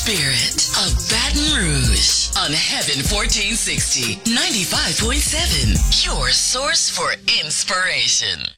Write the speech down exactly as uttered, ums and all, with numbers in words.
spirit of Baton Rouge on Heaven fourteen sixty, ninety-five point seven, your source for inspiration.